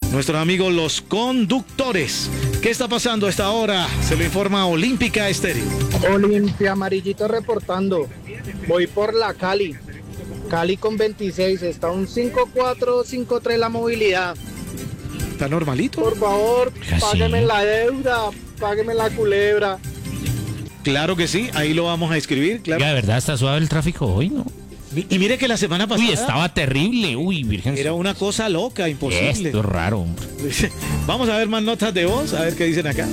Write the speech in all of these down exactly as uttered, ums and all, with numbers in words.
nuestros amigos los conductores. ¿Qué está pasando a esta hora? Se lo informa Olímpica Estéreo. Olimpia Amarillito reportando. Voy por la Cali. Cali con veintiséis. Está un cinco cuatro, cinco tres la movilidad. ¿Está normalito? Por favor, ¿Ah, págueme sí? la deuda. Págueme la culebra. Claro que sí, ahí lo vamos a escribir. Claro. Oiga, de verdad está suave el tráfico hoy, ¿no? Y mire que la semana pasada Uy, estaba terrible. Uy, virgen. era una cosa loca, imposible. Esto es raro, hombre. Vamos a ver más notas de voz, a ver qué dicen acá.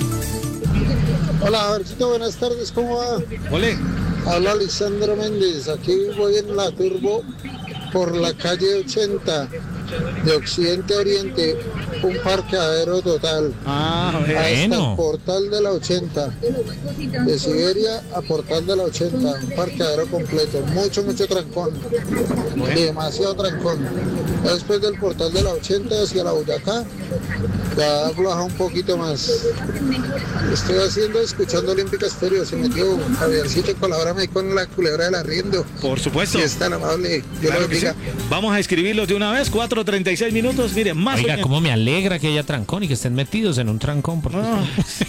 Hola, Jorgito, buenas tardes, ¿cómo va? Ole. Habla Lisandro Méndez, aquí voy en la Turbo por la calle ochenta, de Occidente a Oriente, un parqueadero total. Ah, Hasta Bueno. el portal de la ochenta, de Siberia a portal de la ochenta, un parqueadero completo, mucho, mucho trancón, demasiado trancón. Después del portal de la ochenta hacia la Boyacá, ya afloja un poquito más. Estoy haciendo, escuchando Olímpica Estéreo, se metió Javiercito, colabórame ahí con la culebra del arriendo. por supuesto. Si es tan amable, Dios Claro lo que sí. bendiga. Vamos a escribirlos de una vez, cuatro treinta y seis minutos. Miren, más Oiga, oyentes. cómo me alegra que haya trancón y que estén metidos en un trancón. Porque Ah.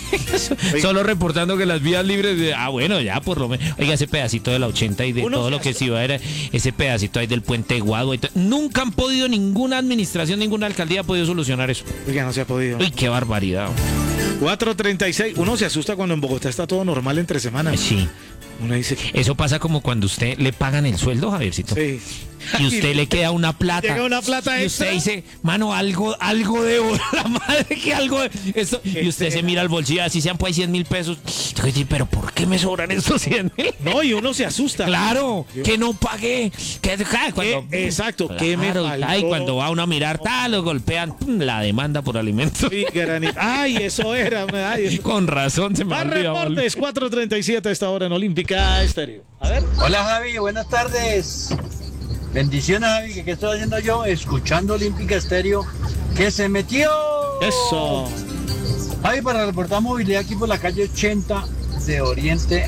solo reportando que las vías libres de... Ah, bueno, ya por lo menos. Oiga, ese pedacito de la ochenta y de Uno todo se lo que asusta. se iba a ver, ese pedacito ahí del puente de Guadua y todo. Nunca han podido, ninguna administración, ninguna alcaldía ha podido solucionar eso. Oiga, no se ha podido. Uy, qué barbaridad. cuatro treinta y seis. Uno se asusta cuando en Bogotá está todo normal entre semanas. Sí. Uno dice, Eso pasa como cuando usted le pagan el sueldo, Javiercito. sí. Y usted le queda una plata. Llega una plata y extra. usted dice, mano, algo, algo debo, la madre que algo de- esto. Y usted se mira al bolsillo, así sean pues cien mil pesos. Yo digo, pero ¿por qué me sobran estos cien mil? No, y uno se asusta. Claro, que no pagué. Que, ah, cuando, Eh, exacto, que me Claro, faltó. ay, cuando va uno a mirar, tal, lo golpean, pum, la demanda por alimentos. Sí, granito. Ay, eso era. Ay, eso. Con razón se me Más olvidó. reportes, cuatro treinta y siete a esta hora en Olímpica Estéreo. A ver. Hola Javi, buenas tardes. Bendiciones Javi, que qué estoy haciendo yo, escuchando Olímpica Estéreo, que se metió. Eso. Javi, para reportar movilidad aquí por la calle ochenta de Oriente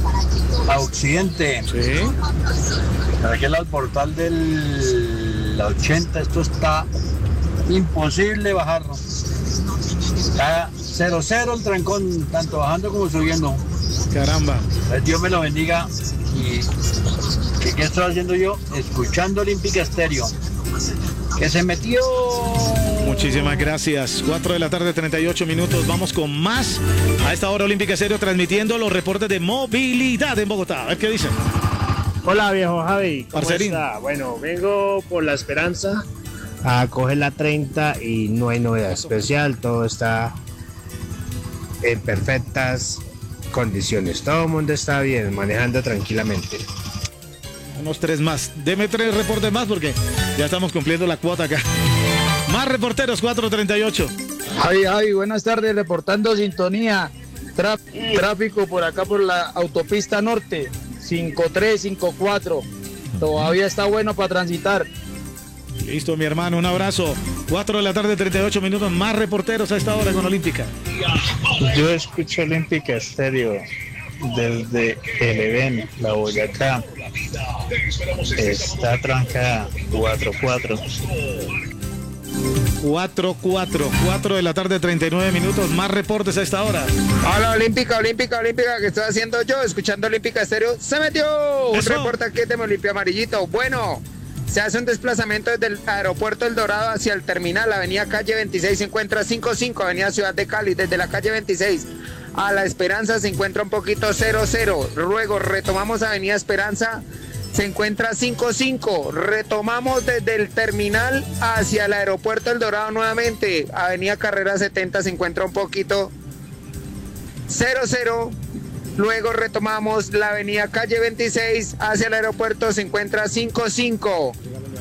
a Occidente. Sí. Para aquel lado del portal de la ochenta, esto está imposible bajarlo. Está cero cero el trancón, tanto bajando como subiendo. Caramba. Pues Dios me lo bendiga y que qué estoy haciendo yo, escuchando Olímpica Estéreo, que se metió. Muchísimas gracias. cuatro de la tarde, treinta y ocho minutos. Vamos con más a esta hora Olímpica Estéreo, transmitiendo los reportes de movilidad en Bogotá. A ver qué dicen. Hola viejo Javi, ¿cómo Parcerín. está? Bueno, vengo por La Esperanza a coger la treinta y no hay novedad especial, todo está en perfectas condiciones, todo el mundo está bien, manejando tranquilamente. Unos tres más. Deme tres reportes más porque ya estamos cumpliendo la cuota acá. Más reporteros, cuatro treinta y ocho. Javi, Javi, buenas tardes, reportando sintonía, Traf- tráfico por acá por la autopista norte, cinco tres, cinco cuatro, todavía está bueno para transitar. Listo, mi hermano, un abrazo. cuatro de la tarde, treinta y ocho minutos. Más reporteros a esta hora con Olímpica. Yo escucho Olímpica Estéreo desde el Edén, la Boyacá. Está trancada cuatro cuatro. cuatro cuatro. cuatro de la tarde, treinta y nueve minutos. Más reportes a esta hora. Hola Olímpica, Olímpica, Olímpica, ¿qué estoy haciendo yo? Escuchando Olímpica Estéreo, se metió un Eso. reporte aquí de Olimpia Amarillito. Bueno, se hace un desplazamiento desde el aeropuerto El Dorado hacia el terminal, avenida calle veintiséis se encuentra cinco cinco, avenida Ciudad de Cali, desde la calle veintiséis a La Esperanza se encuentra un poquito cero cero, luego retomamos avenida Esperanza, se encuentra cinco cinco, retomamos desde el terminal hacia el aeropuerto El Dorado nuevamente, avenida Carrera setenta se encuentra un poquito cero cero, luego retomamos la avenida calle veintiséis hacia el aeropuerto se encuentra cinco cinco.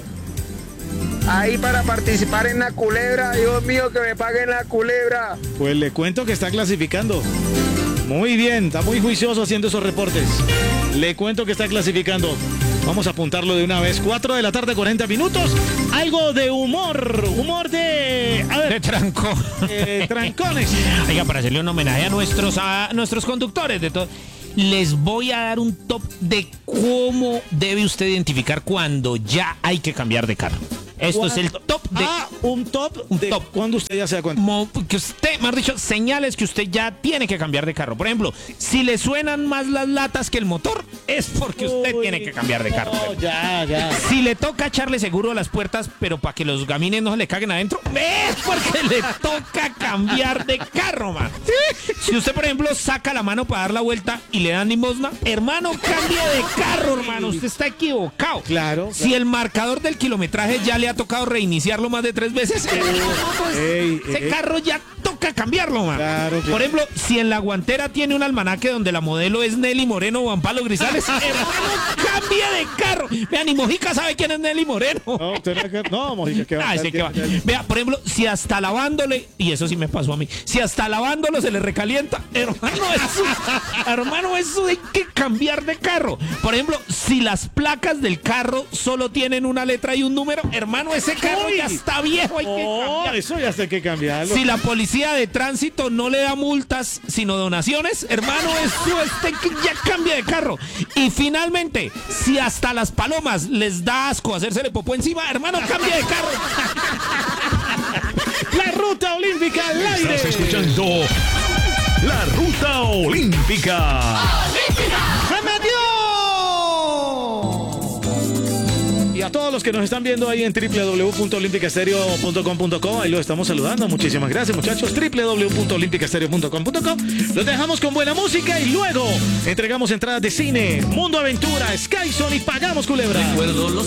Ahí para participar en la culebra, Dios mío que me paguen la culebra. Pues le cuento que está clasificando. Muy bien, está muy juicioso haciendo esos reportes. Le cuento que está clasificando. Vamos a apuntarlo de una vez. cuatro de la tarde, cuarenta minutos. Algo de humor. Humor de... A De ver, tranco. eh, trancones. Oiga, para hacerle un homenaje a nuestros, a nuestros conductores de todo, les voy a dar un top de cómo debe usted identificar cuando ya hay que cambiar de carro. Esto es el top de... Ah, un top Un de top. cuando usted ya se da cuenta. Mo- que usted, mejor dicho, señales que usted ya tiene que cambiar de carro. Por ejemplo, si le suenan más las latas que el motor, es porque usted Uy, tiene que cambiar de carro. No, ya, ya. Si le toca echarle seguro a las puertas, pero para que los gamines no se le caguen adentro, es porque le toca cambiar de carro, man. Si usted, por ejemplo, saca la mano para dar la vuelta y le dan limosna, hermano, cambie de carro, hermano. Usted está equivocado. Claro, Si el marcador del kilometraje ya le ha tocado reiniciarlo más de tres veces, Ey, ese ey. carro ya toca cambiarlo, man. Claro, claro. Por ejemplo, si en la guantera tiene un almanaque donde la modelo es Nelly Moreno o Ampalo Grisales, hermano, cambie de carro. Vean, ni Mojica sabe quién es Nelly Moreno. No, usted no, que- no, Mojica, que va. Ah, ese que va. Vea, por ejemplo, si hasta lavándole, y eso sí me pasó a mí, si hasta lavándolo se le recalienta, hermano, eso, hermano, eso hay que cambiar de carro. Por ejemplo, si las placas del carro solo tienen una letra y un número, hermano, ese carro Uy. ya está viejo, hay que Oh, cambiar. eso ya hay que cambiarlo. Si la policía de tránsito no le da multas, sino donaciones, hermano, eso este que ya cambia de carro. Y finalmente, si hasta las palomas les da asco hacérsele popó encima, hermano, cambia de carro. La ruta olímpica al aire. Estás escuchando La Ruta Olímpica. ¡Se metió! Y a todos los que nos están viendo ahí en doble u doble u doble u punto olímpica estéreo punto com punto co, ahí los estamos saludando. Muchísimas gracias, muchachos. doble u doble u doble u punto olímpica estéreo punto com punto co. Los dejamos con buena música y luego entregamos entradas de cine, Mundo Aventura, Skyzone y Pagamos Culebra. Recuerdo los